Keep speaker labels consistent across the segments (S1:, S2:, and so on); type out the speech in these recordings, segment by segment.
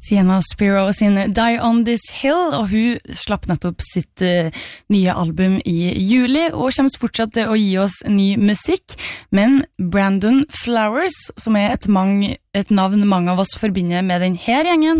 S1: Sienna Spiro sin Die on This Hill, og hun slapp nettopp sitt nye album i juli, og kommer fortsatt til å gi oss ny musikk, men Brandon Flowers, som et navn mange av oss forbinder med den her gjengen.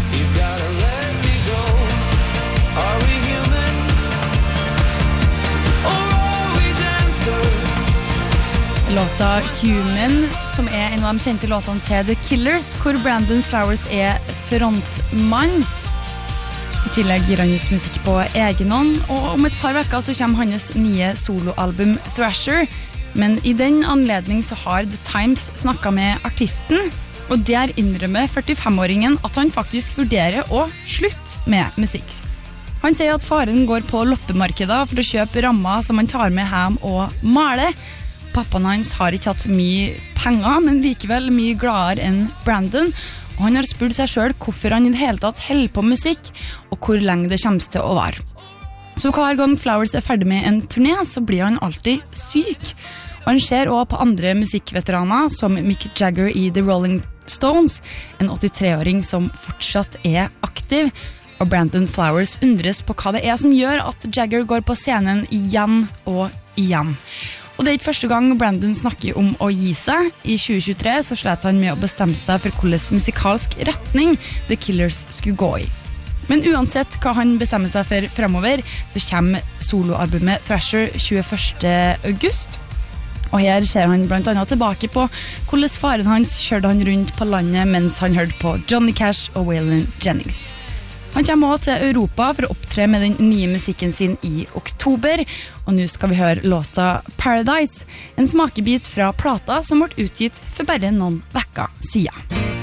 S1: Låta Human, som en av de kjente låtene til The Killers, hvor Brandon Flowers frontmann. I tillegg gir han ut musikk på egen hånd, og om et par vekker så kommer hans nye soloalbum Thrasher. Men i den anledning så har The Times snakket med artisten, og der innrømmer 45-åringen at han faktisk vurderer å slutte med musikk. Han sier at faren går på loppemarkeder for å kjøpe rammer som han tar med hjem og maler. Pappaen hans har ikke hatt mye penger, men likevel mye gladere enn Brandon, og han har spurt seg selv hvorfor han i det hele tatt holder på musikk, og hvor lenge det kommer til å være. Så hver gang Flowers ferdig med en turné, så blir han alltid syk. Og han ser også på andre musikkveteraner, som Mick Jagger i The Rolling Stones, en 83-åring som fortsatt aktiv, og Brandon Flowers undres på hva det som gjør at Jagger går på scenen igjen og igjen. Og det ikke første gang Brandon snakker om å gi seg. I 2023 så slet han med å bestemme seg for hvilken musikalsk retning The Killers skulle gå i. Men uansett hva han bestemmer seg for fremover, så kommer soloalbumet Thrasher 21. august. Og her ser han blant annet tilbake på hvordan faren hans kjørte han rundt på landet mens han hørte på Johnny Cash og Waylon Jennings. Han kommer også til Europa for å opptre med den nye musikken sin i oktober, og nå skal vi høre låta Paradise, en smakebit fra plata som ble utgitt for bare noen vekker siden.